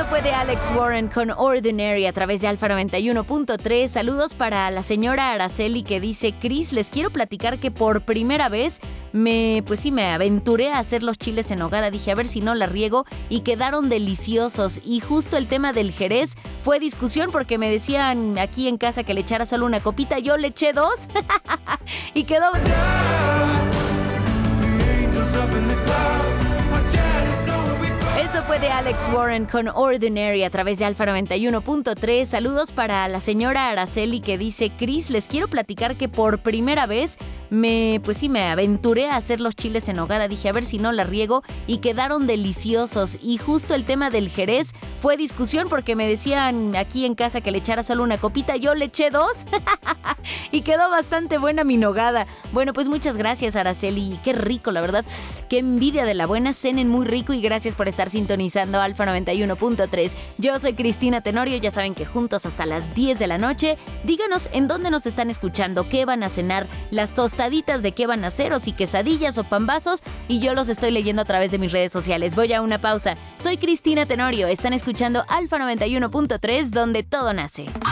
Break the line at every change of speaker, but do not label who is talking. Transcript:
Eso fue de Alex Warren con Ordinary a través de Alfa 91.3. Saludos para la señora Araceli que dice: Cris, les quiero platicar que por primera vez me aventuré a hacer los chiles en nogada. Dije, a ver si no la riego, y quedaron deliciosos. Y justo el tema del jerez fue discusión porque me decían aquí en casa que le echara solo una copita. Yo le eché 2 y quedó... Eso fue de Alex Warren con Ordinary a través de Alfa 91.3. Saludos para la señora Araceli que dice: Cris, les quiero platicar que por primera vez me aventuré a hacer los chiles en nogada. Dije, a ver si no la riego, y quedaron deliciosos. Y justo el tema del jerez fue discusión porque me decían aquí en casa que le echara solo una copita. Yo le eché 2 y quedó bastante buena mi nogada. Bueno, pues muchas gracias, Araceli. Qué rico, la verdad. Qué envidia de la buena. Cenen muy rico y gracias por estar sintonizando Alfa 91.3. Yo soy Cristina Tenorio. Ya saben que juntos hasta las 10 de la noche. Díganos en dónde nos están escuchando, qué van a cenar, las tostaditas de qué van a hacer, o si quesadillas o pambazos, y yo los estoy leyendo a través de mis redes sociales. Voy a una pausa. Soy Cristina Tenorio. Están escuchando Alfa 91.3, donde todo nace.